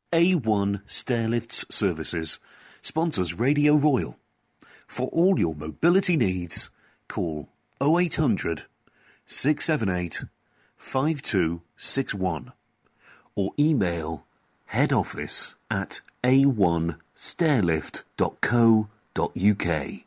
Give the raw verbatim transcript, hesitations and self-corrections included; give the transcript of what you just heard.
A one Stairlifts Services sponsors Radio Royal. For all your mobility needs, call oh eight hundred, six seven eight, five two six one or email head office at a one stairlift dot co dot uk.